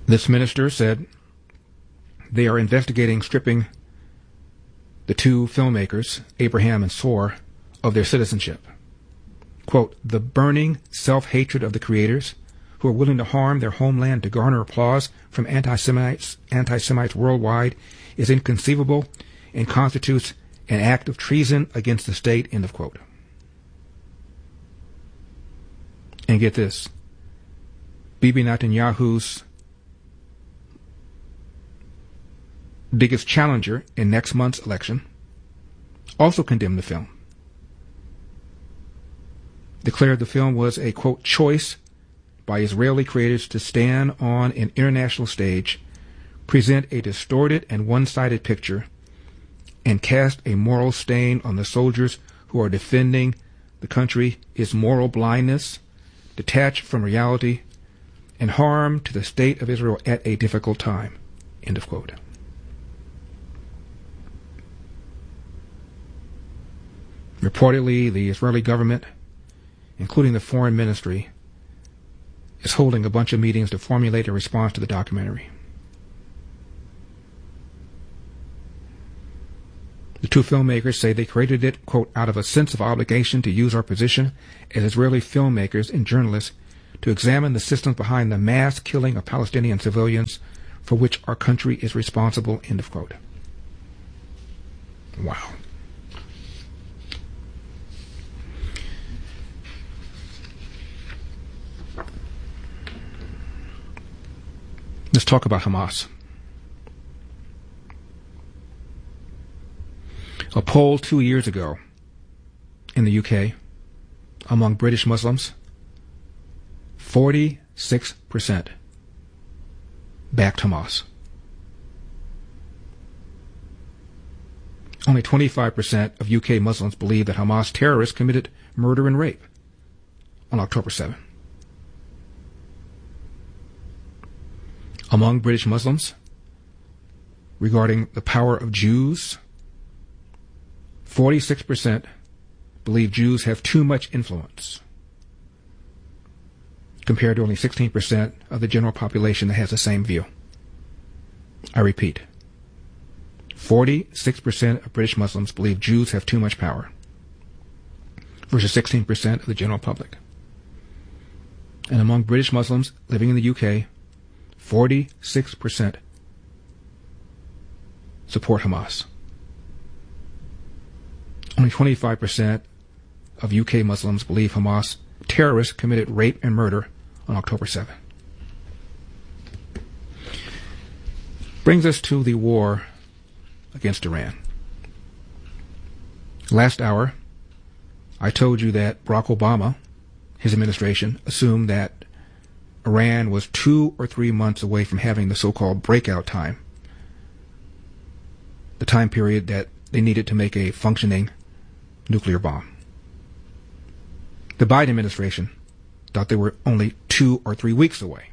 This minister said they are investigating stripping the two filmmakers, Abraham and Soar, of their citizenship. Quote, the burning self-hatred of the creators who are willing to harm their homeland to garner applause from anti-Semites worldwide is inconceivable and constitutes an act of treason against the state, end of quote. And get this, Bibi Netanyahu's biggest challenger in next month's election also condemned the film. Declared the film was a, quote, choice by Israeli creators to stand on an international stage, present a distorted and one-sided picture, and cast a moral stain on the soldiers who are defending the country is moral blindness, detached from reality, and harm to the state of Israel at a difficult time, end of quote. Reportedly, the Israeli government, including the foreign ministry, is holding a bunch of meetings to formulate a response to the documentary. The two filmmakers say they created it, quote, out of a sense of obligation to use our position as Israeli filmmakers and journalists to examine the systems behind the mass killing of Palestinian civilians for which our country is responsible, end of quote. Wow. Let's talk about Hamas. A poll 2 years ago in the UK among British Muslims, 46% backed Hamas. Only 25% of UK Muslims believe that Hamas terrorists committed murder and rape on October 7. Among British Muslims, regarding the power of Jews, 46% believe Jews have too much influence, compared to only 16% of the general population that has the same view. I repeat, 46% of British Muslims believe Jews have too much power, versus 16% of the general public. And among British Muslims living in the UK, 46% support Hamas. Only 25% of UK Muslims believe Hamas terrorists committed rape and murder on October 7. Brings us to the war against Iran. Last hour, I told you that Barack Obama, his administration, assumed that Iran was 2 or 3 months away from having the so-called breakout time, the time period that they needed to make a functioning nuclear bomb. The Biden administration thought they were only 2 or 3 weeks away.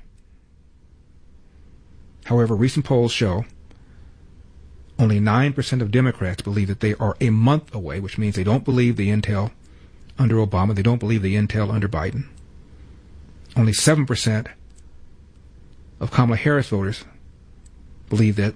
However, recent polls show only 9% of Democrats believe that they are a month away, which means they don't believe the intel under Obama, they don't believe the intel under Biden. Only 7% of Kamala Harris voters believe that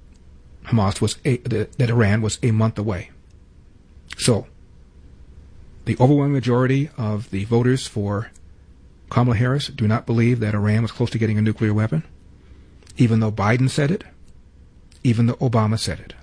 that Iran was a month away. So, the overwhelming majority of the voters for Kamala Harris do not believe that Iran was close to getting a nuclear weapon, even though Biden said it, even though Obama said it.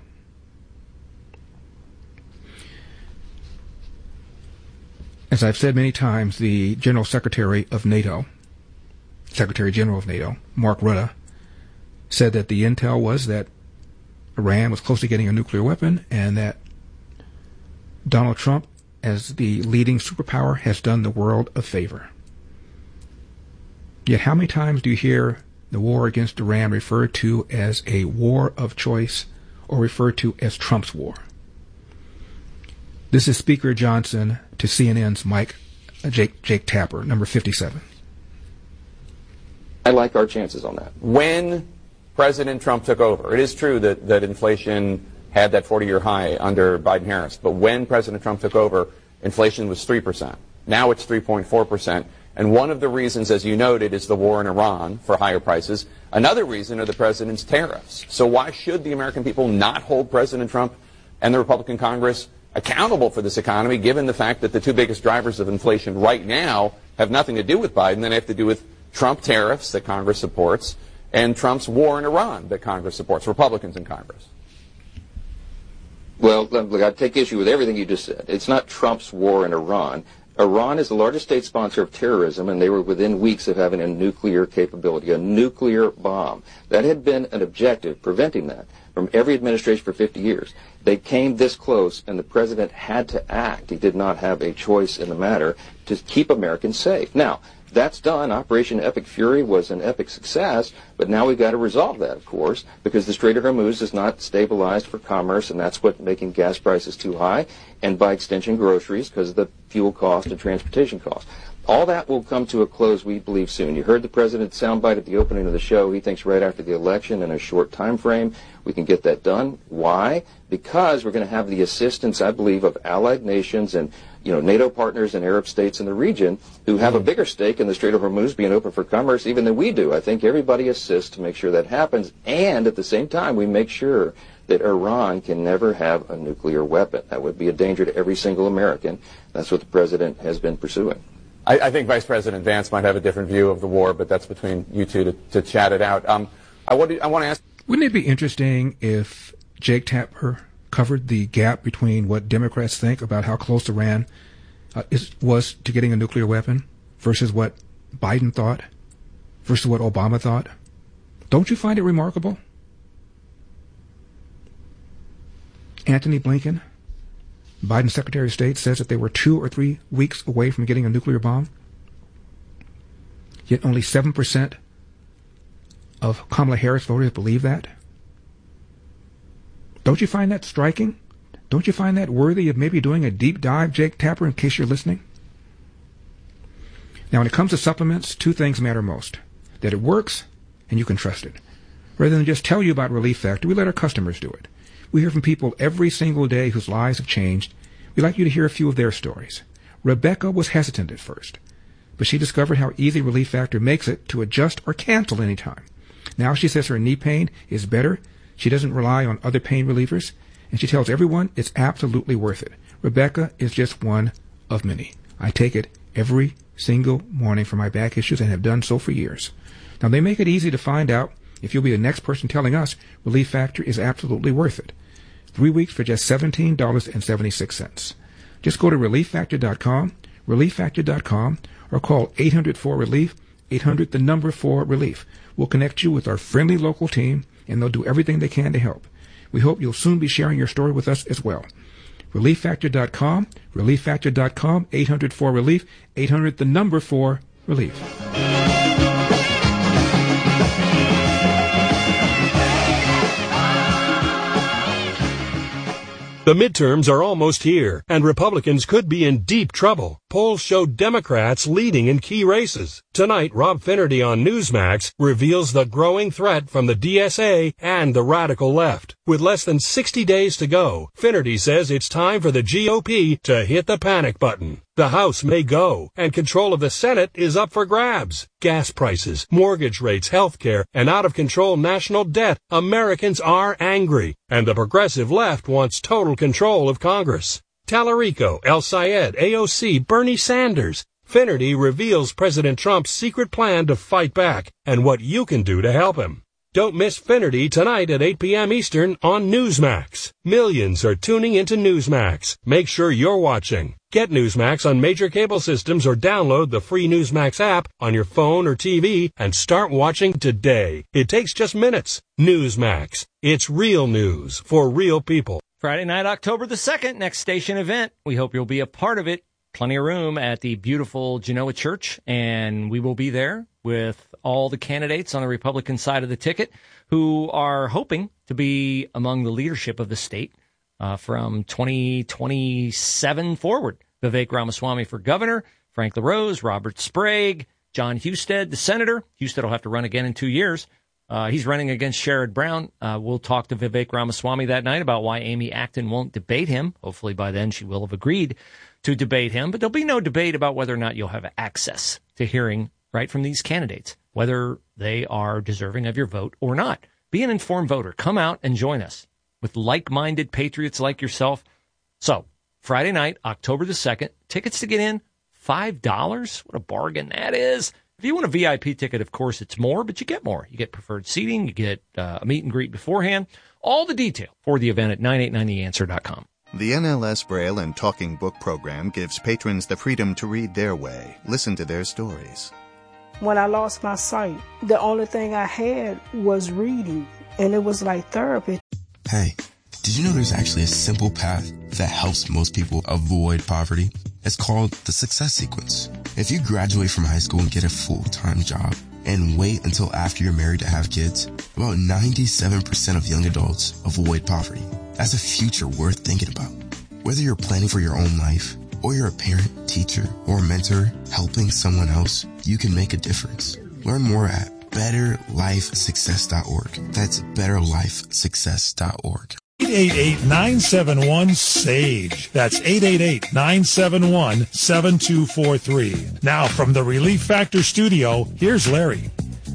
As I've said many times, the General Secretary of NATO, Secretary General of NATO, Mark Rutte, said that the intel was that Iran was close to getting a nuclear weapon and that Donald Trump, as the leading superpower, has done the world a favor. Yet how many times do you hear the war against Iran referred to as a war of choice or referred to as Trump's war? This is Speaker Johnson to CNN's Jake Tapper, number 57. I like our chances on that. When President Trump took over, it is true that inflation had that 40-year high under Biden-Harris, but when President Trump took over, inflation was 3%. Now it's 3.4%, And one of the reasons, as you noted, is the war in Iran for higher prices. Another reason are the president's tariffs. So why should the American people not hold President Trump and the Republican Congress accountable for this economy, given the fact that the two biggest drivers of inflation right now have nothing to do with Biden, they have to do with Trump tariffs that Congress supports and Trump's war in Iran that Congress supports, Republicans in Congress? Well, look, I take issue with everything you just said. It's not Trump's war in Iran. Iran is the largest state sponsor of terrorism, and they were within weeks of having a nuclear capability, a nuclear bomb. That had been an objective, preventing that, from every administration for 50 years. They came this close, and the president had to act. He did not have a choice in the matter to keep Americans safe. Now, that's done. Operation Epic Fury was an epic success, but now we've got to resolve that, of course, because the Strait of Hormuz is not stabilized for commerce, and that's what's making gas prices too high, and by extension groceries because of the fuel cost and transportation cost. All that will come to a close, we believe, soon. You heard the president's soundbite at the opening of the show. He thinks right after the election, in a short time frame, we can get that done. Why? Because we're going to have the assistance, I believe, of allied nations and NATO partners and Arab states in the region who have a bigger stake in the Strait of Hormuz being open for commerce even than we do. I think everybody assists to make sure that happens, and at the same time, we make sure that Iran can never have a nuclear weapon. That would be a danger to every single American. That's what the president has been pursuing. I think Vice President Vance might have a different view of the war, but that's between you two to chat it out. I want to ask... Wouldn't it be interesting if Jake Tapper covered the gap between what Democrats think about how close Iran was to getting a nuclear weapon versus what Biden thought versus what Obama thought? Don't you find it remarkable? Antony Blinken, Biden's Secretary of State, says that they were 2 or 3 weeks away from getting a nuclear bomb. Yet only 7% of Kamala Harris voters believe that. Don't you find that striking? Don't you find that worthy of maybe doing a deep dive, Jake Tapper, in case you're listening? Now, when it comes to supplements, 2 things matter most. That it works and you can trust it. Rather than just tell you about Relief Factor, we let our customers do it. We hear from people every single day whose lives have changed. We'd like you to hear a few of their stories. Rebecca was hesitant at first, but she discovered how easy Relief Factor makes it to adjust or cancel anytime. Now she says her knee pain is better. She doesn't rely on other pain relievers, and she tells everyone it's absolutely worth it. Rebecca is just one of many. I take it every single morning for my back issues and have done so for years. Now, they make it easy to find out if you'll be the next person telling us Relief Factor is absolutely worth it. 3 weeks for just $17.76. Just go to ReliefFactor.com, ReliefFactor.com, or call 800-4-RELIEF, 800-4-RELIEF. We'll connect you with our friendly local team, and they'll do everything they can to help. We hope you'll soon be sharing your story with us as well. ReliefFactor.com, ReliefFactor.com, 800-4-RELIEF, 800-4-RELIEF. The midterms are almost here, and Republicans could be in deep trouble. Polls show Democrats leading in key races. Tonight, Rob Finnerty on Newsmax reveals the growing threat from the DSA and the radical left. With less than 60 days to go, Finnerty says it's time for the GOP to hit the panic button. The House may go, and control of the Senate is up for grabs. Gas prices, mortgage rates, health care, and out-of-control national debt. Americans are angry, and the progressive left wants total control of Congress. Tallarico, El Sayed, AOC, Bernie Sanders. Finnerty reveals President Trump's secret plan to fight back and what you can do to help him. Don't miss Finnerty tonight at 8 p.m. Eastern on Newsmax. Millions are tuning into Newsmax. Make sure you're watching. Get Newsmax on major cable systems or download the free Newsmax app on your phone or TV and start watching today. It takes just minutes. Newsmax. It's real news for real people. Friday night, October the 2nd, next station event. We hope you'll be a part of it. Plenty of room at the beautiful Genoa Church, and we will be there with all the candidates on the Republican side of the ticket who are hoping to be among the leadership of the state from 2027 forward. Vivek Ramaswamy for governor, Frank LaRose, Robert Sprague, John Husted, the senator. Husted will have to run again in 2 years. He's running against Sherrod Brown. We'll talk to Vivek Ramaswamy that night about why Amy Acton won't debate him. Hopefully by then she will have agreed to debate him, but there'll be no debate about whether or not you'll have access to hearing right from these candidates, whether they are deserving of your vote or not. Be an informed voter. Come out and join us with like-minded patriots like yourself. So, Friday night, October the 2nd, tickets to get in, $5. What a bargain that is. If you want a VIP ticket, of course, it's more, but you get more. You get preferred seating. You get a meet and greet beforehand. All the detail for the event at 989theanswer.com. The NLS Braille and Talking Book program gives patrons the freedom to read their way, listen to their stories. When I lost my sight, the only thing I had was reading, and it was like therapy. Hey, did you know there's actually a simple path that helps most people avoid poverty? It's called the Success Sequence. If you graduate from high school and get a full-time job and wait until after you're married to have kids, about 97% of young adults avoid poverty. That's a future worth thinking about. Whether you're planning for your own life, or you're a parent, teacher, or mentor helping someone else, you can make a difference. Learn more at betterlifesuccess.org. That's betterlifesuccess.org. 888-971-SAGE. That's 888-971-7243. Now from the Relief Factor studio, here's Larry.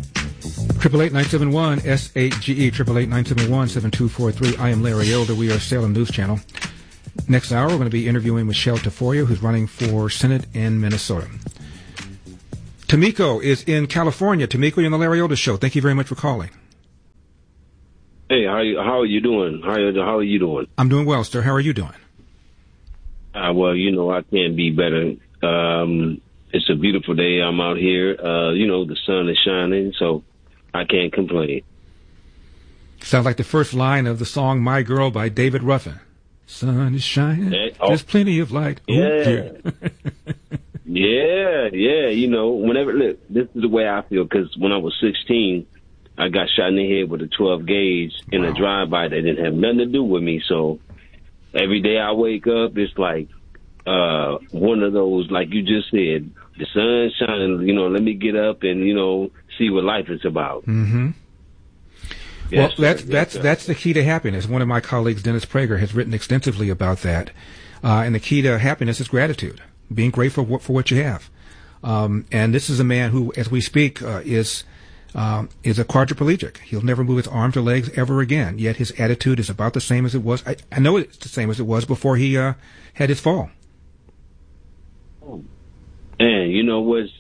888-971-SAGE, 888-971-7243. I am Larry Elder. We are Salem News Channel. Next hour, we're going to be interviewing Michelle Tafoya, who's running for Senate in Minnesota. Tamiko is in California. Tamiko, you're on the Larry Elder Show. Thank you very much for calling. Hey, how are you doing? How are you doing? I'm doing well, sir. How are you doing? Well, I can't be better. It's a beautiful day. I'm out here. The sun is shining, so I can't complain. Sounds like the first line of the song My Girl by David Ruffin. Sun is shining. There's plenty of light. Yeah. Yeah. Whenever, look, this is the way I feel, because when I was 16, I got shot in the head with a 12 gauge in a drive-by that didn't have nothing to do with me. So every day I wake up, it's like one of those, like you just said, the sun's shining, let me get up and, see what life is about. Mm-hmm. Yes, well, that's the key to happiness. One of my colleagues, Dennis Prager, has written extensively about that. And the key to happiness is gratitude, being grateful for what you have. And this is a man who, as we speak, is a quadriplegic. He'll never move his arms or legs ever again. Yet his attitude is about the same as it was. I know it's the same as it was before he had his fall. And you know what?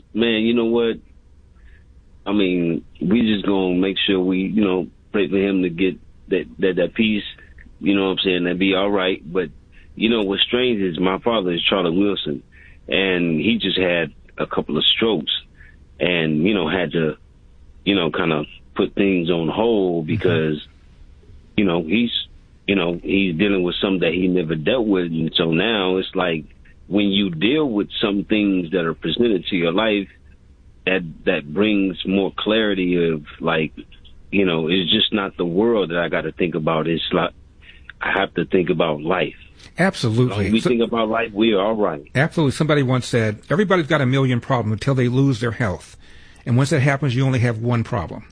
I mean, we just gonna make sure we, pray for him to get that peace. You know what I'm saying? That'd be all right. But what's strange is my father is Charlie Wilson, and he just had a couple of strokes, and had to, kind of put things on hold because, he's dealing with something that he never dealt with, and so now it's like when you deal with some things that are presented to your life, that brings more clarity of like, it's just not the world that I got to think about. It's like I have to think about life. Absolutely. When we think about life, we are all right. Absolutely. Somebody once said, everybody's got a million problems until they lose their health. And once that happens, you only have one problem.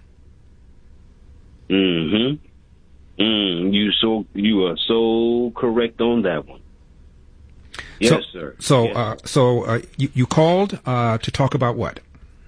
Mm-hmm. You are so correct on that one. Yes, sir. So you called to talk about what?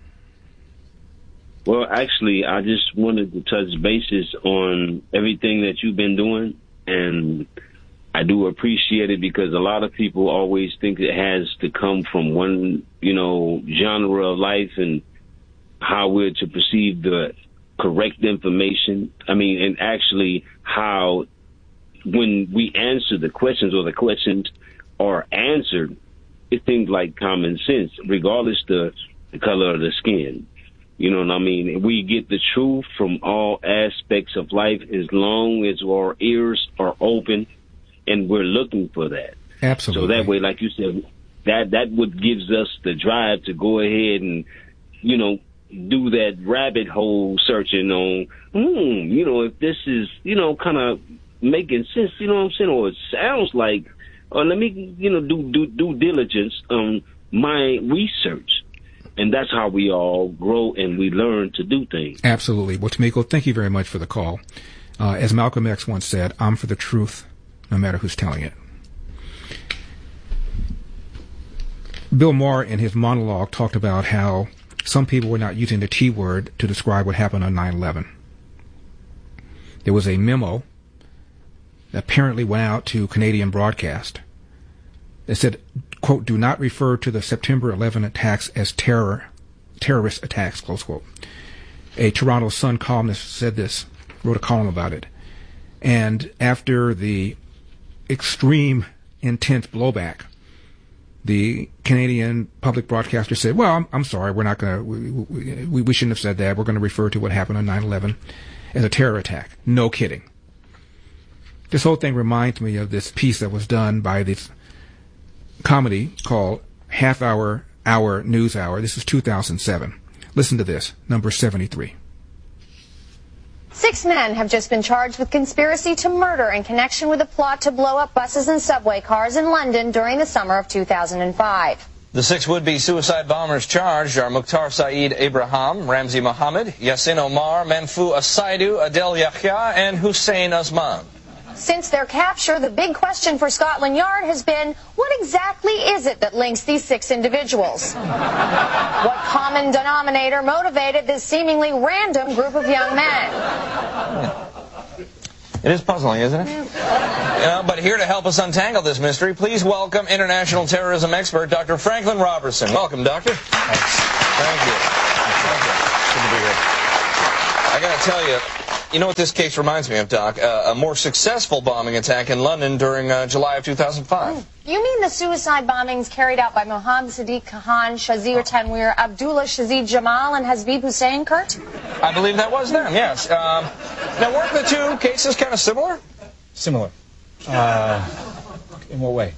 Well, actually, I just wanted to touch bases on everything that you've been doing, and I do appreciate it because a lot of people always think it has to come from one, genre of life and how we're to perceive the correct information. I mean, and actually how when we answer the questions or the questions are answered, it seems like common sense, regardless the color of the skin. You know what I mean? We get the truth from all aspects of life as long as our ears are open and we're looking for that. Absolutely. So that way, like you said, that what gives us the drive to go ahead and, do that rabbit hole searching on, if this is, kind of making sense, you know what I'm saying? Or it sounds like, or let me, do due diligence on my research. And that's how we all grow and we learn to do things. Absolutely. Well, Tamiko, thank you very much for the call. As Malcolm X once said, I'm for the truth, no matter who's telling it. Bill Maher, in his monologue, talked about how some people were not using the T word to describe what happened on 9/11. There was a memo that apparently went out to Canadian broadcast that said, quote, "Do not refer to the September 11 attacks as terrorist attacks," close quote. A Toronto Sun columnist said this, wrote a column about it. And after the extreme, intense blowback, the Canadian public broadcaster said, well, I'm sorry, we're not going to, we shouldn't have said that. We're going to refer to what happened on 9/11 as a terror attack. No kidding. This whole thing reminds me of this piece that was done by this comedy called Half Hour News Hour. This is 2007. Listen to this, number 73. 6 men have just been charged with conspiracy to murder in connection with a plot to blow up buses and subway cars in London during the summer of 2005. The 6 would-be suicide bombers charged are Mukhtar Saeed Abraham, Ramzi Mohammed, Yassin Omar, Manfu Asaidu, Adel Yahya, and Hussein Osman. Since their capture, the big question for Scotland Yard has been, what exactly is it that links these 6 individuals? What common denominator motivated this seemingly random group of young men? It is puzzling, isn't it? But here to help us untangle this mystery, please welcome international terrorism expert Dr. Franklin Robertson. Welcome, Doctor. Thanks. Thank you. Good to be here. I got to tell you, you know what this case reminds me of, Doc? A more successful bombing attack in London during July of 2005. You mean the suicide bombings carried out by Mohammed Sadiq Khan, Shazir Tanwir, Abdullah Shazid Jamal, and Hasbib Hussein, Kurt? I believe that was them, yes. Now, weren't the 2 cases kind of similar? Similar. In what way?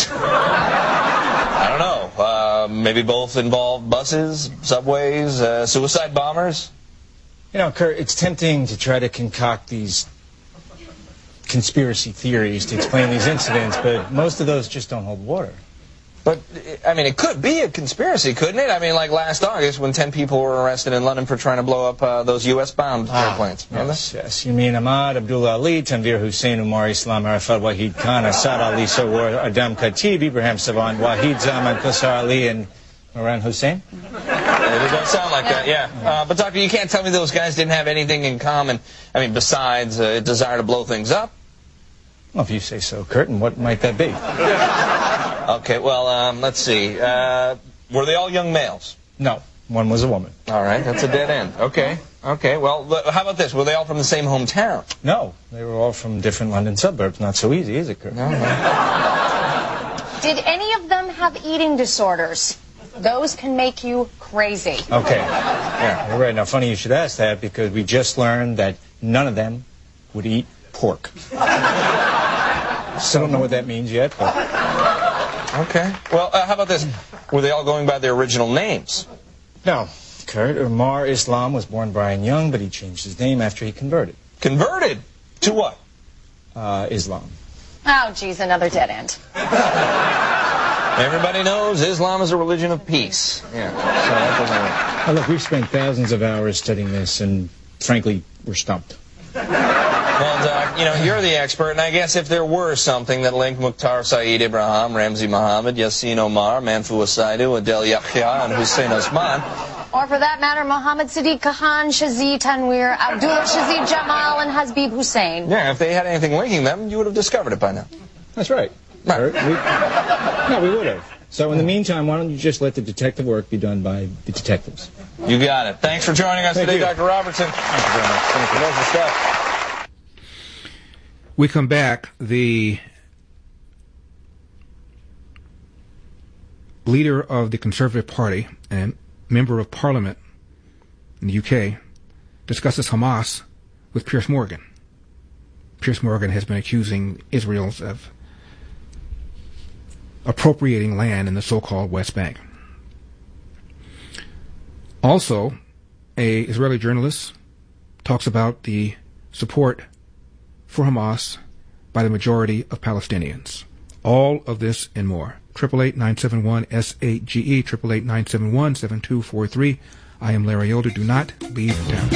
I don't know. Maybe both involved buses, subways, suicide bombers? You know, Kurt, it's tempting to try to concoct these conspiracy theories to explain these incidents, but most of those just don't hold water. But, I mean, it could be a conspiracy, couldn't it? I mean, like last August when 10 people were arrested in London for trying to blow up those U.S.-bound airplanes. Yes. You mean Ahmad, Abdullah Ali, Tanvir Hussein, Umar Islam, Arafat Wahid Khan, Assad Ali Sawar, Adam Khatib, Ibrahim Savan, Wahid Zaman, Qasar Ali, and Moran Hussein? It does sound like that, yeah. But, Doctor, you can't tell me those guys didn't have anything in common, I mean, besides a desire to blow things up? Well, if you say so, Kurt, and what might that be? Okay, well, let's see. Were they all young males? No, one was a woman. All right, that's a dead end. Okay, well, how about this? Were they all from the same hometown? No, they were all from different London suburbs. Not so easy, is it, Kurt? No. Did any of them have eating disorders? Those can make you crazy. Okay. Yeah, you're right. Now, funny you should ask that because we just learned that none of them would eat pork. Still don't know what that means yet, but... Okay. Well, how about this? Were they all going by their original names? No. Kurt, Umar Islam was born Brian Young, but he changed his name after he converted. Converted? To what? Islam. Oh, geez, another dead end. Everybody knows Islam is a religion of peace. Yeah. So that doesn't work. Well, look, we've spent thousands of hours studying this, and frankly, we're stumped. Well, Doc, you know, you're the expert, and I guess if there were something that linked Mukhtar Saeed Abraham, Ramzi Mohammed, Yassin Omar, Manfu Asaidu, Adel Yahya, and Hussein Osman, or for that matter, Mohammed Sadiq Khan, Shazid Tanwir, Abdullah Shazid Jamal, and Hasbib Hussein. Yeah, if they had anything linking them, you would have discovered it by now. That's right. Right. We would have. So in the meantime, why don't you just let the detective work be done by the detectives? You got it. Thanks for joining us today, Dr. Robertson. Thank you very much. Thank you. Those are stuff. We come back. The leader of the Conservative Party and member of Parliament in the UK discusses Hamas with Piers Morgan. Piers Morgan has been accusing Israel of appropriating land in the so-called West Bank. Also, a Israeli journalist talks about the support for Hamas by the majority of Palestinians. All of this and more. 888-971-SAGE, 888-971-7243. I am Larry Elder. Do not leave town.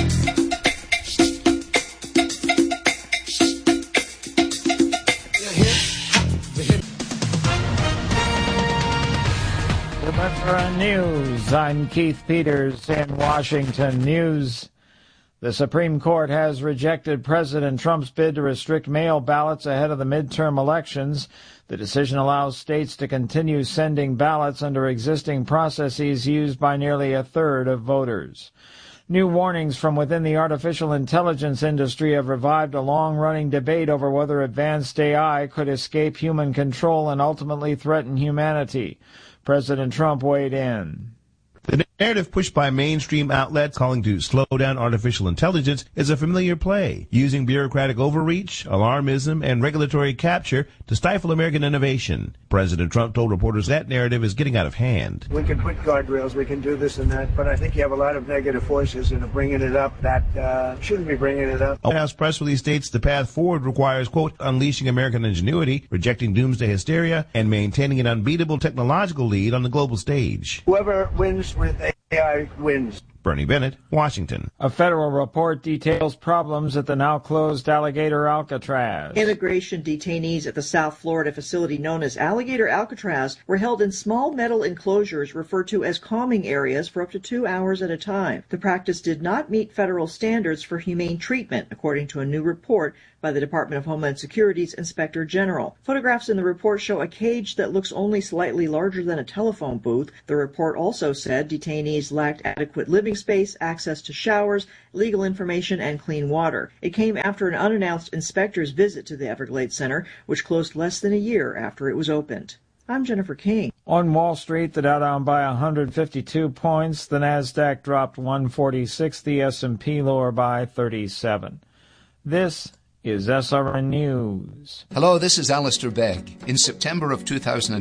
SRN News. I'm Keith Peters in Washington. News. The Supreme Court has rejected President Trump's bid to restrict mail ballots ahead of the midterm elections. The decision allows states to continue sending ballots under existing processes used by nearly a third of voters. New warnings from within the artificial intelligence industry have revived a long-running debate over whether advanced AI could escape human control and ultimately threaten humanity. President Trump weighed in. The narrative pushed by mainstream outlets calling to slow down artificial intelligence is a familiar play, using bureaucratic overreach, alarmism, and regulatory capture to stifle American innovation. President Trump told reporters that narrative is getting out of hand. We can put guardrails, we can do this and that, but I think you have a lot of negative forces and bringing it up that shouldn't be bringing it up. A White House press release states the path forward requires, quote, unleashing American ingenuity, rejecting doomsday hysteria, and maintaining an unbeatable technological lead on the global stage. Whoever wins with AI wins. Bernie Bennett, Washington. A federal report details problems at the now-closed Alligator Alcatraz. Immigration detainees at the South Florida facility known as Alligator Alcatraz were held in small metal enclosures referred to as calming areas for up to 2 hours at a time. The practice did not meet federal standards for humane treatment, according to a new report by the Department of Homeland Security's Inspector General. Photographs in the report show a cage that looks only slightly larger than a telephone booth. The report also said detainees lacked adequate living space, access to showers, legal information, and clean water. It came after an unannounced inspector's visit to the Everglades Center, which closed less than a year after it was opened. I'm Jennifer King. On Wall Street, the Dow down by 152 points. The Nasdaq dropped 146. The S&P lower by 37. This is SRN News. Hello, this is Alistair Begg. In September of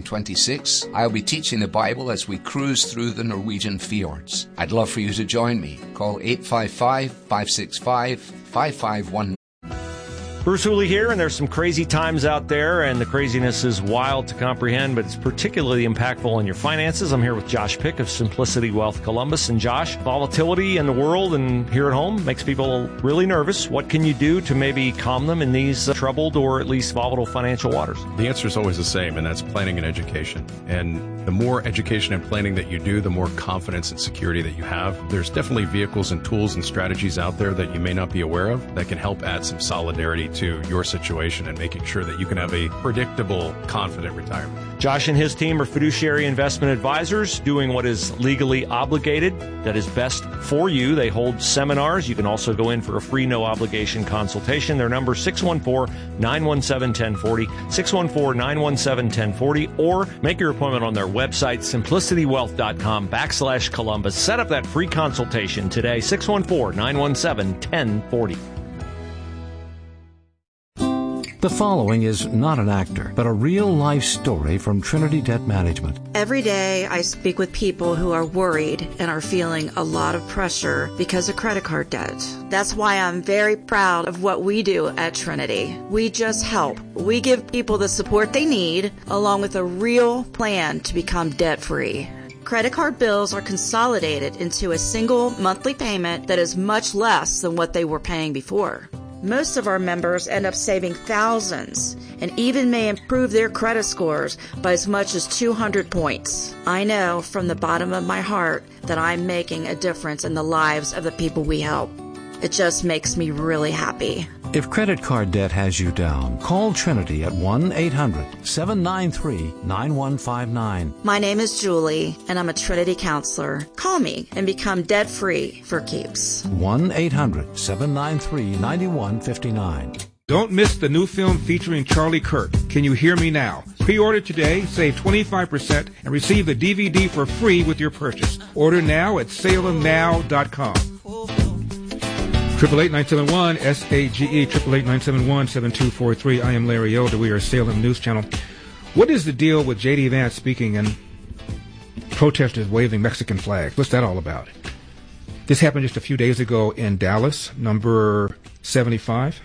2026, I'll be teaching the Bible as we cruise through the Norwegian fjords. I'd love for you to join me. Call 855-565-5519. Bruce Hooley here, and there's some crazy times out there, and the craziness is wild to comprehend, but it's particularly impactful on your finances. I'm here with Josh Pick of Simplicity Wealth Columbus. And Josh, volatility in the world and here at home makes people really nervous. What can you do to maybe calm them in these troubled or at least volatile financial waters? The answer is always the same, and that's planning and education. And the more education and planning that you do, the more confidence and security that you have. There's definitely vehicles and tools and strategies out there that you may not be aware of that can help add some solidarity to your situation and making sure that you can have a predictable, confident retirement. Josh and his team are fiduciary investment advisors doing what is legally obligated, that is best for you. They hold seminars. You can also go in for a free, no-obligation consultation. Their number is 614-917-1040, 614-917-1040, or make your appointment on their website, simplicitywealth.com/Columbus. Set up that free consultation today, 614-917-1040. The following is not an actor, but a real-life story from Trinity Debt Management. Every day I speak with people who are worried and are feeling a lot of pressure because of credit card debt. That's why I'm very proud of what we do at Trinity. We just help. We give people the support they need, along with a real plan to become debt-free. Credit card bills are consolidated into a single monthly payment that is much less than what they were paying before. Most of our members end up saving thousands and even may improve their credit scores by as much as 200 points. I know from the bottom of my heart that I'm making a difference in the lives of the people we help. It just makes me really happy. If credit card debt has you down, call Trinity at 1-800-793-9159. My name is Julie, and I'm a Trinity counselor. Call me and become debt-free for keeps. 1-800-793-9159. Don't miss the new film featuring Charlie Kirk, Can You Hear Me Now? Pre-order today, save 25%, and receive the DVD for free with your purchase. Order now at salemnow.com. 888-971 SAGE 888-971-7243. I am Larry Elder. We are Salem News Channel. What is the deal with J.D. Vance speaking and protesters waving Mexican flags? What's that all about? This happened just a few days ago in Dallas, number 75.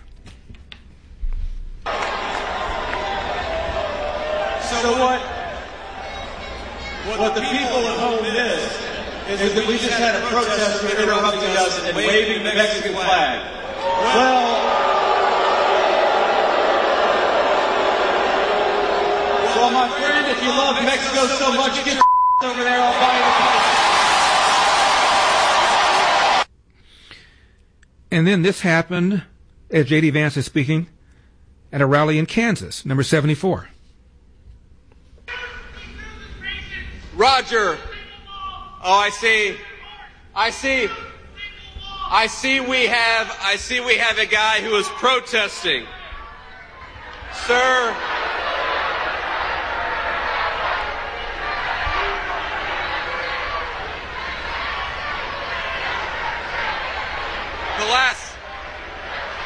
So what the people at home miss is that we just had a protester interrupting us and waving the Mexican flag. Well, my friend, if you love Mexico so much, get your over there all by And then this happened as J.D. Vance is speaking at a rally in Kansas, number 74. Roger. Oh, I see we have a guy who is protesting. Sir,